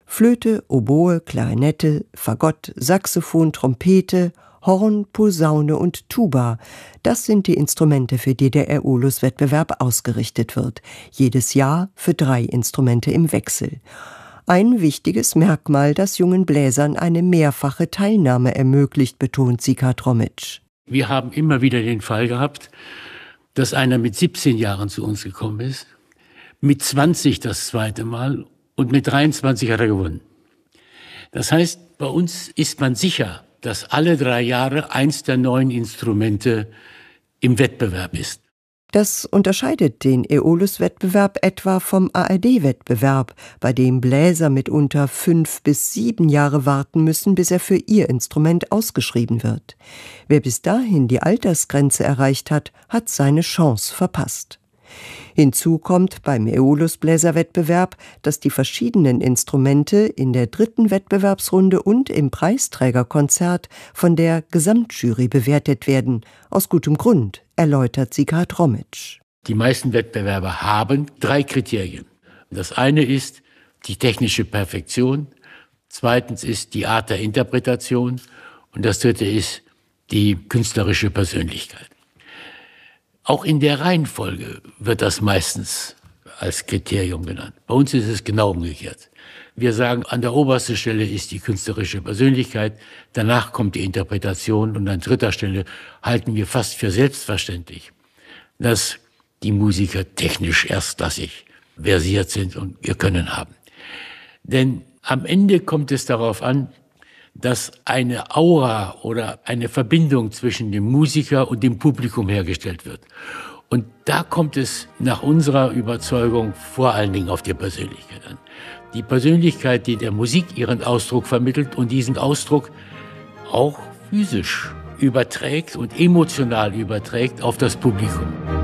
Flöte, Oboe, Klarinette, Fagott, Saxophon, Trompete, Horn, Posaune und Tuba. Das sind die Instrumente, für die der Aeolus-Wettbewerb ausgerichtet wird. Jedes Jahr für 3 Instrumente im Wechsel. Ein wichtiges Merkmal, das jungen Bläsern eine mehrfache Teilnahme ermöglicht, betont Sika Tromitsch. Wir haben immer wieder den Fall gehabt, dass einer mit 17 Jahren zu uns gekommen ist, mit 20 das zweite Mal und mit 23 hat er gewonnen. Das heißt, bei uns ist man sicher, dass alle 3 Jahre eins der neuen Instrumente im Wettbewerb ist. Das unterscheidet den Aeolus-Wettbewerb etwa vom ARD-Wettbewerb, bei dem Bläser mitunter 5 bis 7 Jahre warten müssen, bis er für ihr Instrument ausgeschrieben wird. Wer bis dahin die Altersgrenze erreicht hat, hat seine Chance verpasst. Hinzu kommt beim Aeolus-Bläserwettbewerb, dass die verschiedenen Instrumente in der 3. Wettbewerbsrunde und im Preisträgerkonzert von der Gesamtjury bewertet werden. Aus gutem Grund, erläutert Sika Tromitsch. Die meisten Wettbewerbe haben 3 Kriterien. Das eine ist die technische Perfektion, zweitens ist die Art der Interpretation und das dritte ist die künstlerische Persönlichkeit. Auch in der Reihenfolge wird das meistens als Kriterium genannt. Bei uns ist es genau umgekehrt. Wir sagen, an der obersten Stelle ist die künstlerische Persönlichkeit, danach kommt die Interpretation und an 3. Stelle halten wir fast für selbstverständlich, dass die Musiker technisch erstklassig versiert sind und ihr Können haben. Denn am Ende kommt es darauf an, dass eine Aura oder eine Verbindung zwischen dem Musiker und dem Publikum hergestellt wird. Und da kommt es nach unserer Überzeugung vor allen Dingen auf die Persönlichkeit an. Die Persönlichkeit, die der Musik ihren Ausdruck vermittelt und diesen Ausdruck auch physisch überträgt und emotional überträgt auf das Publikum.